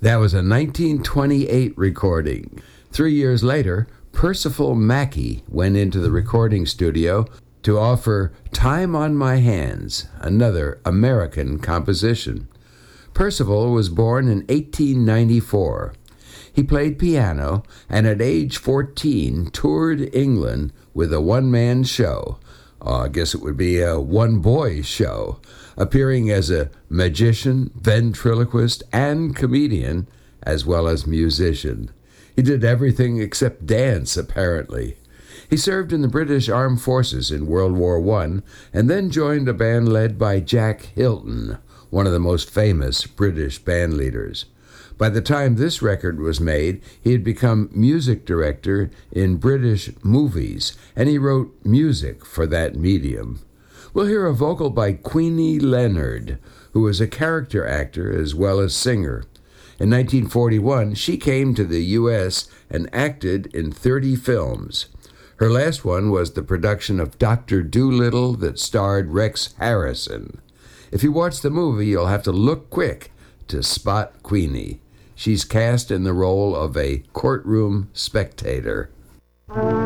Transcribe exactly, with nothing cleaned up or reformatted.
That was a nineteen twenty-eight recording. Three years later, Percival Mackey went into the recording studio to offer Time on My Hands, another American composition. Percival was born in eighteen ninety-four. He played piano and at age fourteen toured England with a one-man show. Uh, I guess it would be a one-boy show, appearing as a magician, ventriloquist, and comedian, as well as musician. He did everything except dance, apparently. He served in the British Armed Forces in World War One, and then joined a band led by Jack Hilton, one of the most famous British band leaders. By the time this record was made, he had become music director in British movies, and he wrote music for that medium. We'll hear a vocal by Queenie Leonard, who was a character actor as well as singer. In nineteen forty-one, she came to the U S and acted in thirty films. Her last one was the production of Doctor Dolittle that starred Rex Harrison. If you watch the movie, you'll have to look quick to spot Queenie. She's cast in the role of a courtroom spectator.